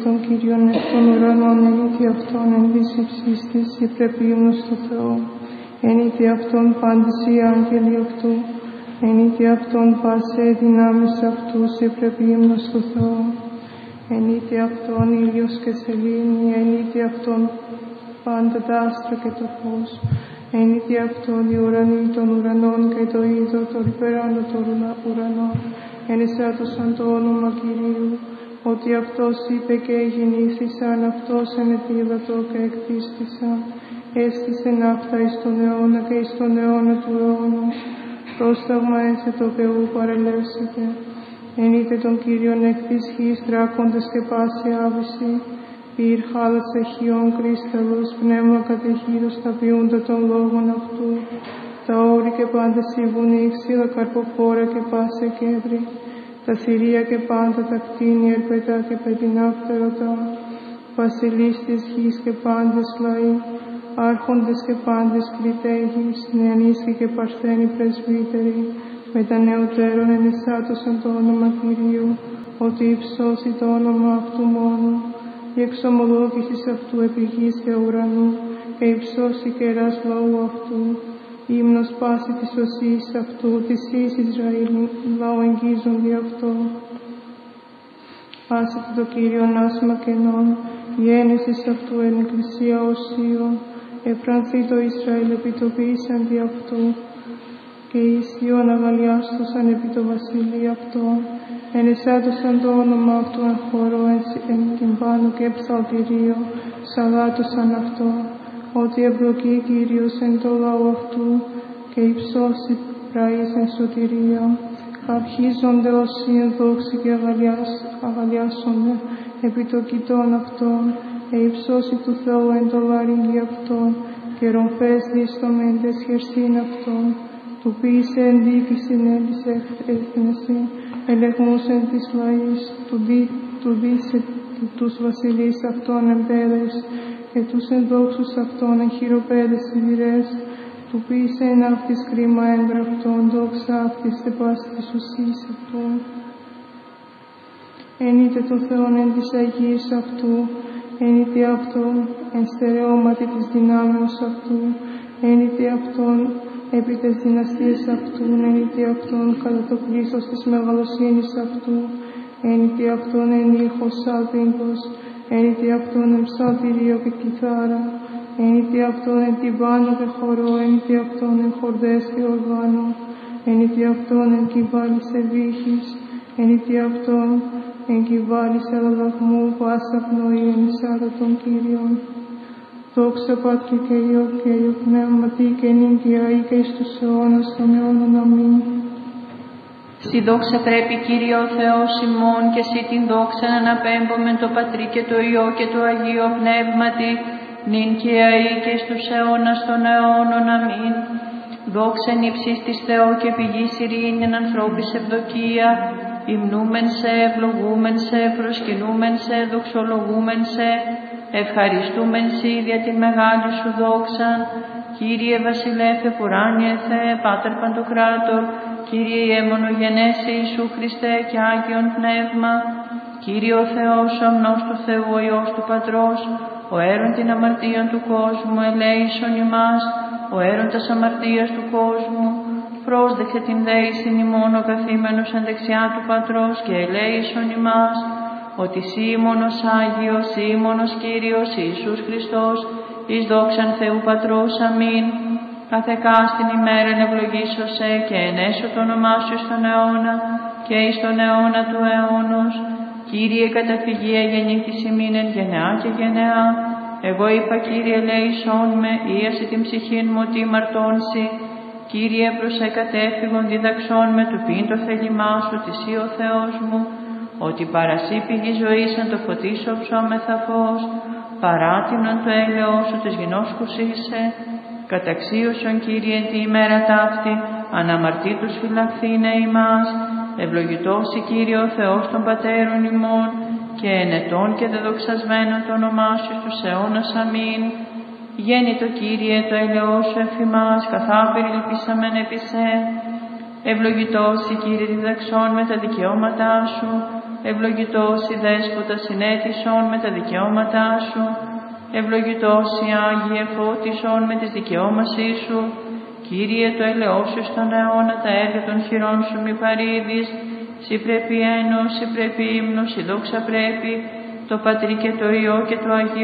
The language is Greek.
Τον Κύριον εκ των ουρανών, ενήθη αυτόν εν της υψής της η πρεπίμνος του Θεού, ενήθη αυτόν πάντες οι άγγελοι αυτού, ενήθη αυτόν πάσε δυνάμεις αυτούς η πρεπίμνος του Θεού, ενήθη αυτόν ήλιος και σελήνη, ενήθη αυτόν πάντα τα άστρα και το φως, ενήθη αυτόν οι ουρανοί των ουρανών και το είδωρ των υπεράνω των ουρανών, ενεσάτωσαν το όνομα Κυρίου, ότι αυτός είπε και γεννήθησαν, αυτός ενετήλατο και εκτίστησαν, έστησεν αυτά εις τον αιώνα και εις τον αιώνα του αιώνα, πρόσταγμα ένθετο και ου παρελεύσετε. Ενείτε τον Κύριον εκ της γης δράκοντες και πάση άβυση, πυρ χάλας εχιών κρίσταλος, πνεύμα κατεχείρος τα ποιούντα των λόγων αυτού, τα όρη και πάντες οι βουνοί, ξύλα καρποφόρα και πάσε κέντρη, τα θηρία και πάντα τα κτίνια, ερπετά και παιδινά φτερωτά, βασιλείς της γης και πάντες λαοί, άρχοντες και πάντες κλητές γης, νεανίσκοι και παρθένοι πρεσβύτεροι, με τα νεωτέρων ενεσάτωσαν το όνομα Κυρίου, ότι υψώσει το όνομα αυτού μόνο, η εξομολόγησης αυτού επί γης και ουρανού, και υψώσει κεράς λαού αυτού, ύμνος πάση της οσής αυτού, της εις Ισραήλ, λαό εγγίζονται αυτό. Πάσετε το Κύριον άσμα κενών, γέννησης αυτού εν εκκλησία οσίων, εφρανθεί το Ισραήλ επιτοπίσαν δι' αυτού, και οι Ισιών αγαλιάστοσαν επί το βασίλειο αυτών, ενεσάτωσαν το όνομα αυτού εν χώρο, εν τυμπάνου και ψαλτηρίο, σαγάτωσαν αυτό, ότι ευλογεί Κύριος εν το λαό αυτού και υψώσει πραείς εν σωτηρία. Αρχίζονται όσοι εν δόξη και αγαλιάσονται επί το κοιτών αυτών, υψώσει του Θεού εν το λαρύγγι αυτών και ρομφές δίστομεντες χερσίν αυτών, του ποιήσε εν δίκησιν έλυσε έθνεση, ελεγμούς εν της λαής, του δίσε τους βασιλείς αυτών εμπέδες, και τους ενδόξους αυτών εν χειροπέδες σιδηρές, του ποιήσε εν αυτής κρίμα έγγραφτον, δόξα αυτής τε πάση της ουσίας αυτού. Ενείτε το Θεόν εν της Αγίας αυτού, ενείτε αυτόν εν στερεώματι της δυνάμεως αυτού, ενείτε αυτόν επί τες δυναστείες αυτού, ενείτε αυτόν κατά το πλήθος της μεγαλοσύνης αυτού, ενείτε αυτόν εν ήχος σάλπιγγος, ενείτε αυτόν εν ψαλτηρίο και κιθάρα, ενείτε αυτόν εν τυμπάνο και χορό, ενείτε αυτόν εν χορδές και οργάνο, ενείτε αυτόν εν κυβάλης ευήχης, ενείτε αυτόν εν κυβάλης αλλαγμού, πάσα πνοή εν εισάδα των Κύριων. Δόξα Πατρί και Υιό και Υιό Πνεύματι και νυν και αεί και εις τους αιώνας των αιώνων. Αμήν. Στη δόξα πρέπει, Κύριε ο Θεός ημών, και εσύ την δόξα να αναπέμπομεν το Πατρί και το Υιό και το Αγίο Πνεύματι, νυν και αεί και εις τους αιώνας των αιώνων. Αμήν. Δόξα εν ύψης της Θεό και πηγής ειρήνη εν ανθρώπης ευδοκία, υμνούμεν σε, ευλογούμεν σε, προσκυνούμεν σε, δοξολογούμεν σε, ευχαριστούμεν σοι δια την μεγάλη σου δόξαν. Κύριε βασιλεύε ουράνιε Θεέ, Πάτερ Παντοκράτορ, Κύριε Ιε μονογενέσε Ιησού Χριστέ και Άγιον Πνεύμα, Κύριε ο Θεός, ο αμνός του Θεού, ο Υιός του Πατρός, ο έρων την αμαρτίαν του κόσμου, ελέησον ημάς, ο έρων τας αμαρτίας του κόσμου, πρόσδεχε την δέησιν ημών ο καθήμενος εν δεξιά του Πατρός και ελέησον ημάς, ότι σύ μόνος Άγιος, σύ μόνος Κύριος Ιησούς Χριστός, εις δόξαν Θεού Πατρός. Αμήν. Καθεκά στην ημέραν ευλογήσωσε και ενέσω το όνομά σου στον αιώνα και εις τον αιώνα του αιώνος. Κύριε καταφυγία γεννήθης ημίν εν γενεά και γενεά. Εγώ είπα, Κύριε ελέησόν με, ίασε την ψυχήν μου ότι μαρτώνσει. Κύριε προσέ κατέφυγον διδαξών με του πίν το θέλημά σου, της ή ο Θεός μου, ότι παρασύ πηγή ζωής εν το φωτίσω ψώμεθα φως, παράτηνον το έλεος σου της γινώσκους είσαι. Καταξίωσον, Κύριε, τη ημέρα ταύτη, αναμαρτήτους φυλαχθήνε ημάς, ευλογητός η Κύριε ο Θεός των Πατέρων ημών, και ενετών και δεδοξασμένων το όνομά σου στους αιώνας. Αμήν. Γέννητο, Κύριε, το έλεος σου εφημάς, καθά περιλυπήσαμεν επί σε. Ευλογητός η Κύριε διδαξών με τα δικαιώματά σου, Ευλογητός η Δέσποτα συνέτησον με τα δικαιώματά σου. Ευλογητός η Άγιε φώτισον με τις δικαιώμασή σου. Κύριε, το ελαιός σου στον αιώνα, τα έργα των χειρών σου μη παρήδεις. Συ πρέπει ένος, συ πρέπει ύμνος, συ δόξα πρέπει, το Πατρί και το Υιό και το Αγίο